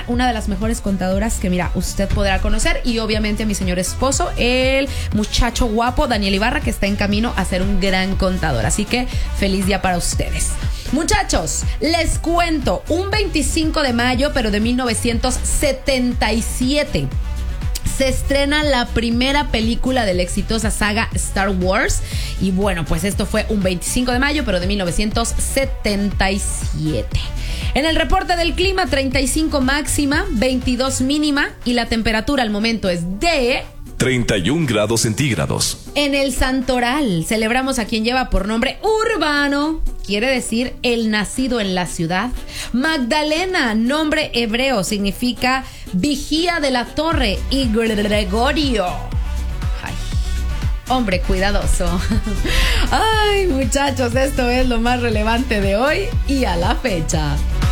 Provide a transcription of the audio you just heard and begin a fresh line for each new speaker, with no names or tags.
Ibarra, una de las mejores contadoras que, mira, usted podrá conocer. Y obviamente a mi señor esposo, el muchacho guapo Daniel Ibarra, que está en camino a ser un gran contador. Así que feliz día para ustedes. Muchachos, les cuento, un 25 de mayo, pero de 1977, se estrena la primera película de la exitosa saga Star Wars. Y bueno, pues esto fue un 25 de mayo, pero de 1977. En el reporte del clima, 35 máxima, 22 mínima, y la temperatura al momento es de
31 grados centígrados.
En el Santoral celebramos a quien lleva por nombre Urbano, quiere decir el nacido en la ciudad. Magdalena, nombre hebreo, significa vigía de la torre. Y Gregorio, ay, hombre cuidadoso. Ay, muchachos, esto es lo más relevante de hoy y a la fecha.